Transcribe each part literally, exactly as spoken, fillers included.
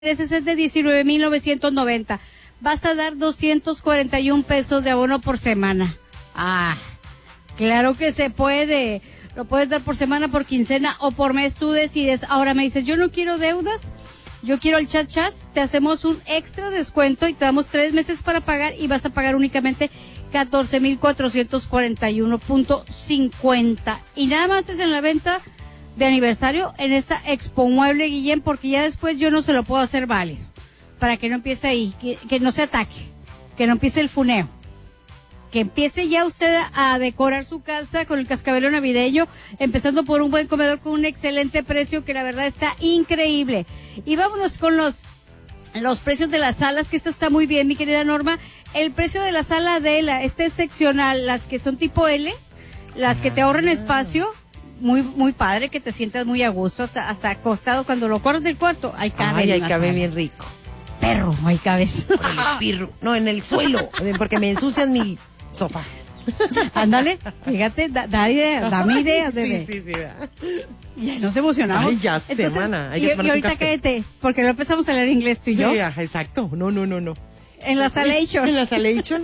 Ese es de diecinueve mil novecientos noventa. Vas a dar doscientos cuarenta y un pesos de abono por semana. Ah, claro que se puede. Lo puedes dar por semana, por quincena o por mes. Tú decides. Ahora me dices, yo no quiero deudas, yo quiero el chat chat. Te hacemos un extra descuento y te damos tres meses para pagar y vas a pagar únicamente catorce mil cuatrocientos cuarenta y uno punto cincuenta. Y nada más es en la venta de aniversario en esta Expo Mueble Guillén, porque ya después yo no se lo puedo hacer válido, para que no empiece ahí, que, que no se ataque, que no empiece el funeo, que empiece ya usted a decorar su casa con el cascabel navideño, empezando por un buen comedor con un excelente precio, que la verdad está increíble. Y vámonos con los los precios de las salas, que esta está muy bien, mi querida Norma. El precio de la sala Adela, este es seccional, las que son tipo L, las que te ahorran espacio. Muy muy padre, que te sientas muy a gusto, hasta hasta acostado cuando lo corres del cuarto. Ahí cabe. Ay, ahí cabe sala. Bien rico. Perro, ahí cabes. Pirro. No, en el suelo, porque me ensucian mi sofá. Ándale, fíjate, da, da ideas, dame ideas, bebé. Sí, sí, sí. Da. Ya nos emocionamos. Ay, ya sé, mana. Hay y, que y ahorita cállate, porque no empezamos a leer inglés tú y yo. Sí, exacto. No, no, no, no. En la Salation. En la Salation.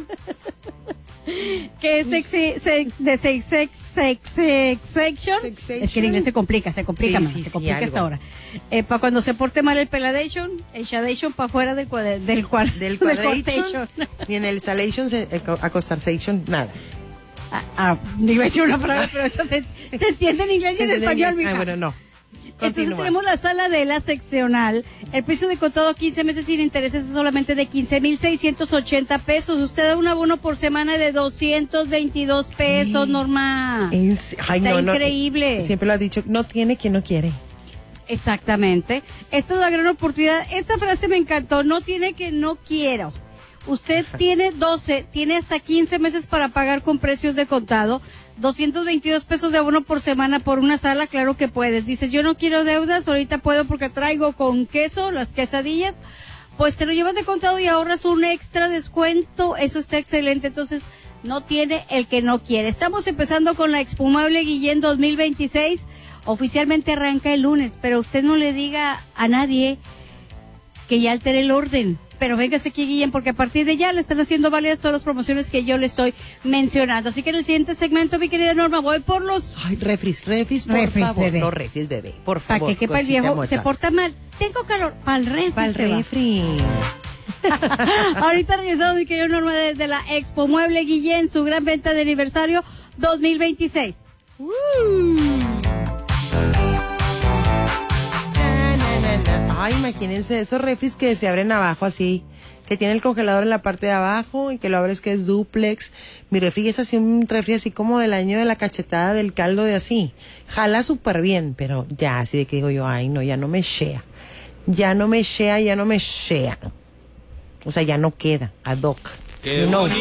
Que es sexy, sex, de sex, sex, sex, sex, section. Es que en inglés se complica, se complica sí, más, sí, se complica sí, hasta ahora. Eh, para cuando se porte mal el peladation, el shadation para afuera del cuadre, del cual, del quadration. Y en el salation, se, el acostation, nada. Ah, ah, iba a decir una palabra, pero eso se, se entiende en inglés y en español, mija. Ah, bueno, no. Entonces Continúa. tenemos la sala de la seccional. El precio de contado quince meses sin intereses es solamente de quince mil seiscientos ochenta pesos. Usted da un abono por semana de doscientos veintidós pesos, sí. Norma. Es, ay, Está no, increíble. No, siempre lo has dicho, no tiene quien no quiere. Exactamente. Esta es una gran oportunidad. Esta frase me encantó. No tiene que no quiero. Usted Ajá. tiene doce, tiene hasta quince meses para pagar con precios de contado. doscientos veintidós pesos de abono por semana por una sala, claro que puedes. Dices, yo no quiero deudas, ahorita puedo porque traigo con queso las quesadillas. Pues te lo llevas de contado y ahorras un extra descuento. Eso está excelente. Entonces, no tiene el que no quiere. Estamos empezando con la Expo Mueble Guillén dos mil veintiséis. Oficialmente arranca el lunes, pero usted no le diga a nadie que ya alteré el orden. Pero véngase aquí, Guillén, porque a partir de ya le están haciendo válidas todas las promociones que yo le estoy mencionando. Así que en el siguiente segmento, mi querida Norma, voy por los... Ay, refris, refris, por refris, favor. Bebé. Los refris, bebé, por favor. Para que quepa el viejo, mocha. Se porta mal. Tengo calor. Para el refri. Para el refri. Ahorita regresamos, mi querida Norma, desde de la Expo Mueble Guillén, su gran venta de aniversario dos mil veintiséis. Uh. Ay, imagínense esos refris que se abren abajo así, que tiene el congelador en la parte de abajo y que lo abres que es duplex. Mi refri es así, un refri así como del año de la cachetada del caldo de así. Jala súper bien, pero ya así de que digo yo, ay no, ya no me shea. Ya no me shea, ya no me shea. O sea, ya no queda ad hoc. Qué no.